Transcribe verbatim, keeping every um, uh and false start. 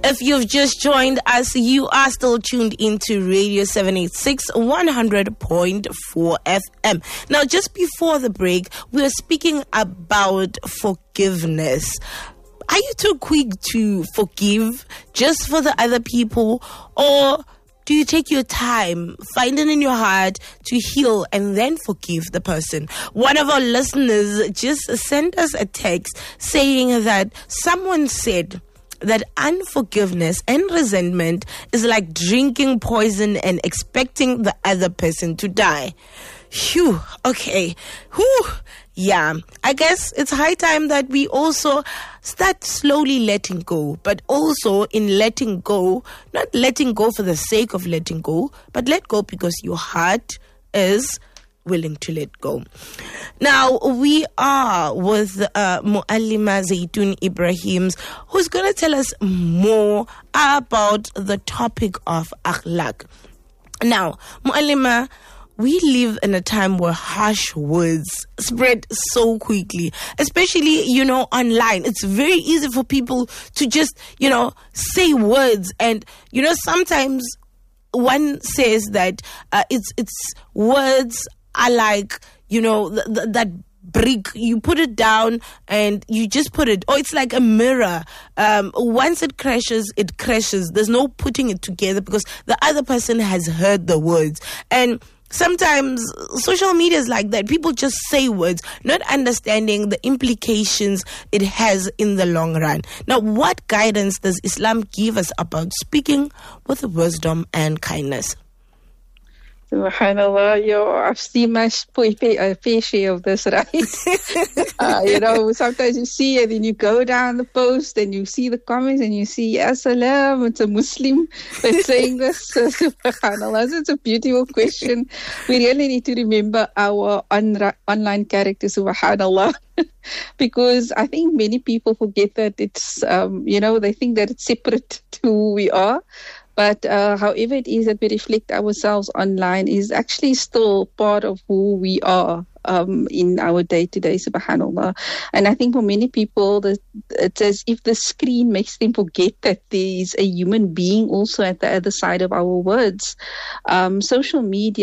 If you've just joined us, you are still tuned into Radio seven eighty-six, one hundred point four F M. Now, just before the break, we were speaking about forgiveness. Are you too quick to forgive just for the other people, or do you take your time, find it in your heart to heal and then forgive the person? One of our listeners just sent us a text saying that someone said that unforgiveness and resentment is like drinking poison and expecting the other person to die. Phew, okay. Whew. Yeah, I guess it's high time that we also start slowly letting go, but also in letting go, not letting go for the sake of letting go, but let go because your heart is willing to let go. Now, we are with uh, Muallima Zaitoon Ibrahims, who's going to tell us more about the topic of akhlaq. Now, Muallima, we live in a time where harsh words spread so quickly, especially, you know, online. It's very easy for people to just, you know, say words. And, you know, sometimes one says that uh, it's it's words are like, you know, th- th- that brick, you put it down and you just put it, or it's like a mirror. Um, once it crashes, it crashes. There's no putting it together because the other person has heard the words. And sometimes social media is like that. People just say words, not understanding the implications it has in the long run. Now, what guidance does Islam give us about speaking with wisdom and kindness? Subhanallah, yo, I've seen my fair share of this, right? uh, you know, sometimes you see it and you go down the post and you see the comments and you see, As-salam, it's a Muslim that's saying this. So, Subhanallah, it's a beautiful question. We really need to remember our on- online character, Subhanallah. Because I think many people forget that it's, um, you know, they think that it's separate to who we are. But uh, however it is that we reflect ourselves online is actually still part of who we are um, in our day-to-day, subhanAllah. And I think for many people, the, it's as if the screen makes them forget that there is a human being also at the other side of our words. Um, social media